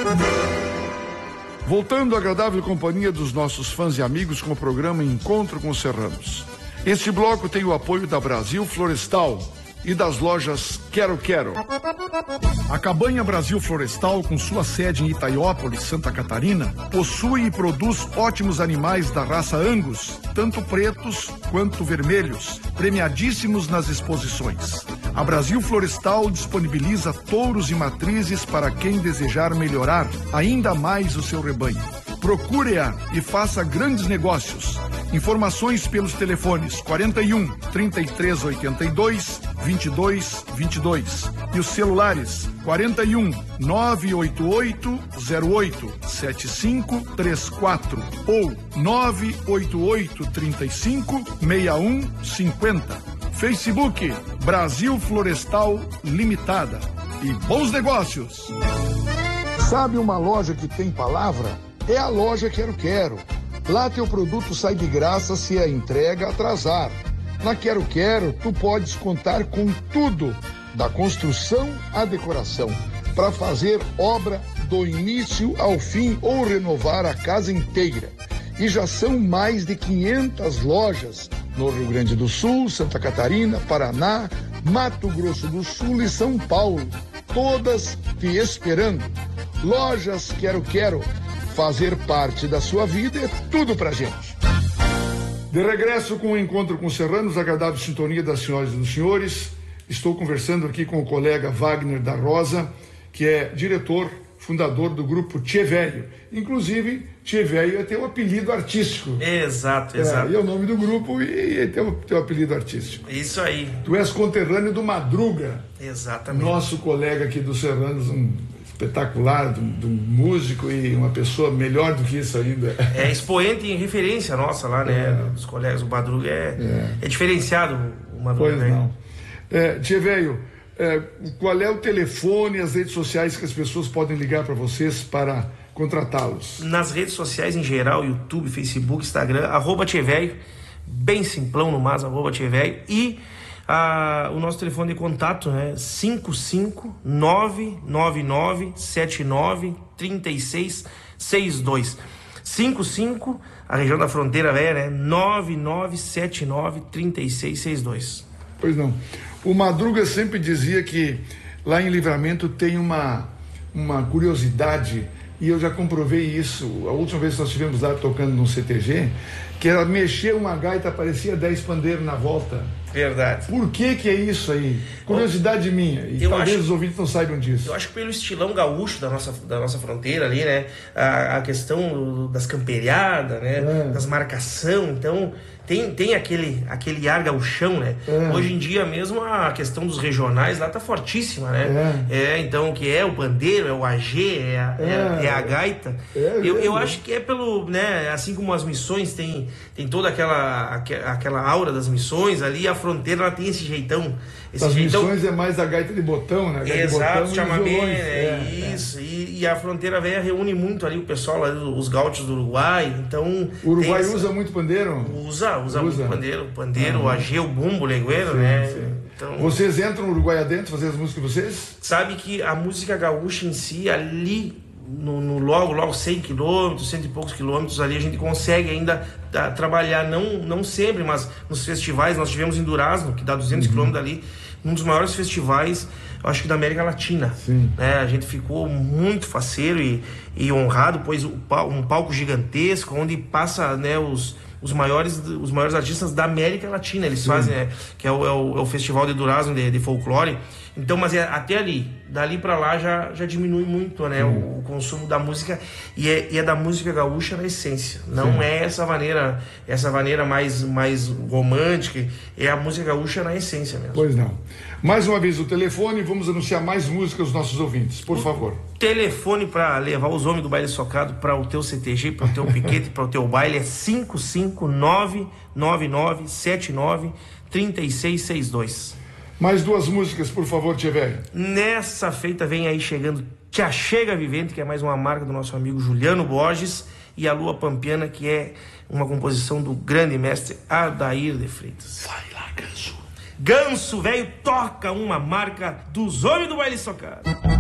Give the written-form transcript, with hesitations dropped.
Voltando à agradável companhia dos nossos fãs e amigos com o programa Encontro com os Serranos. Este bloco tem o apoio da Brasil Florestal e das lojas Quero Quero. A Cabanha Brasil Florestal, com sua sede em Itaiópolis, Santa Catarina, possui e produz ótimos animais da raça Angus, tanto pretos quanto vermelhos, premiadíssimos nas exposições. A Brasil Florestal disponibiliza touros e matrizes para quem desejar melhorar ainda mais o seu rebanho. Procure-a e faça grandes negócios. Informações pelos telefones 41 3382 2222 e os celulares 41 988 08 7534 ou 988 35 6150. Facebook Brasil Florestal Limitada. E bons negócios! Sabe uma loja que tem palavra? É a loja Quero Quero. Lá teu produto sai de graça se a entrega atrasar. Na Quero Quero, tu podes contar com tudo, da construção à decoração, para fazer obra do início ao fim ou renovar a casa inteira. E já são mais de 500 lojas no Rio Grande do Sul, Santa Catarina, Paraná, Mato Grosso do Sul e São Paulo, todas te esperando. Lojas Quero Quero. Fazer parte da sua vida é tudo pra gente. De regresso com o Encontro com os Serranos, agradável sintonia das senhoras e dos senhores. Estou conversando aqui com o colega Wagner da Rosa, que é diretor, fundador do grupo Tchê Velho. Inclusive, Tchê Velho é teu apelido artístico. Exato. E é o nome do grupo e é teu apelido artístico. Isso aí. Tu és conterrâneo do Madruga. Exatamente. Nosso colega aqui dos Serranos, espetacular, de um músico e uma pessoa melhor do que isso ainda. É expoente em referência nossa lá, né? Dos colegas, o Madruga é diferenciado, o Madruga. Pois não. Tchê Velho, qual é o telefone, as redes sociais que as pessoas podem ligar para vocês para contratá-los? Nas redes sociais em geral, YouTube, Facebook, Instagram, @tchevelho, bem simplão no mais, @tchevelho, e o nosso telefone de contato é 55999793662. 55, a região da Fronteira Velha, né? 99793662. Pois não. O Madruga sempre dizia que lá em Livramento tem uma curiosidade, e eu já comprovei isso. A última vez que nós estivemos lá tocando no CTG, que era mexer uma gaita, parecia 10 pandeiros na volta. Verdade. Por que é isso aí? Curiosidade minha. E talvez os ouvintes não saibam disso. Eu acho que pelo estilão gaúcho da nossa fronteira ali, né? A questão das camperiadas, né? Das marcação. Então, tem aquele ar gauchão, né? Hoje em dia mesmo a questão dos regionais lá tá fortíssima, né? Então, que é o pandeiro, é o AG, é a gaita. Eu acho que é pelo, né? Assim como as missões tem toda aquela aura das missões ali, a fronteira ela tem esse jeitão. As missões é mais a gaita de botão, né? Exato, chamamé, isso. E a Fronteira Velha reúne muito ali o pessoal, lá, os gaúchos do Uruguai. Então, o Uruguai usa muito pandeiro? Usa muito pandeiro, o AG, o bumbo, o legueiro, né? Sim. Então, vocês entram no Uruguai adentro fazer as músicas de vocês? Sabe que a música gaúcha em si, ali no logo 100 quilômetros, 100 e poucos quilômetros ali, a gente consegue ainda trabalhar, não sempre, mas nos festivais. Nós tivemos em Durazno, que dá 200 quilômetros dali, um dos maiores festivais, eu acho que da América Latina. Né? A gente ficou muito faceiro e honrado, pois um palco gigantesco, onde passa, né, os maiores artistas da América Latina. Eles fazem, que é o Festival de Durazno de folclore. Então, mas até ali, dali para lá já diminui muito, né, o consumo da música, e é da música gaúcha na essência. Não é essa maneira mais romântica, é a música gaúcha na essência mesmo. Pois não. Mais uma vez o telefone, vamos anunciar mais músicas aos nossos ouvintes, por favor. Telefone para levar os homens do baile socado para o teu CTG, para o teu piquete, para o teu baile é 55999793662. Mais duas músicas, por favor, Tchê Velho. Nessa feita vem aí chegando Tia Chega Vivente, que é mais uma marca do nosso amigo Juliano Borges, e a Lua Pampiana, que é uma composição do grande mestre Adair de Freitas. Vai lá, Ganso. Ganso, velho, toca uma marca dos homens do baile socado.